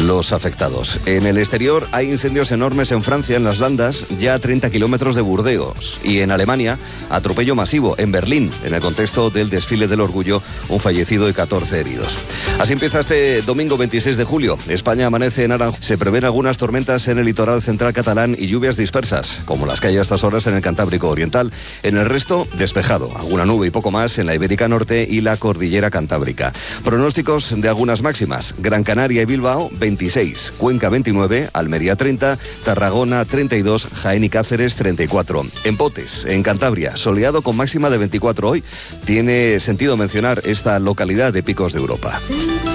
los afectados. En el exterior hay incendios enormes en Francia, en las Landas, ya a 30 kilómetros de Burdeos. Y en Alemania, atropello masivo en Berlín, en el contexto del desfile del orgullo, un fallecido y 14 heridos. Así empieza este domingo 26 de julio. España amanece en naranja. Se prevén algunas tormentas en el litoral central catalán y lluvias dispersas, como las que hay a estas horas en el Cantábrico Oriental. En el resto, despejado. Alguna nube y poco más en la Ibérica Norte y la Cordillera Cantábrica. Pronósticos de algunas máximas. Gran Canaria y Bilbao, 26. Cuenca, 29. Almería, 30. Tarragona, 32. Jaén y Cáceres, 34. En Potes, en Cantabria, soleado con máxima de 24 hoy. Tiene sentido mencionar esta localidad de Picos de Europa.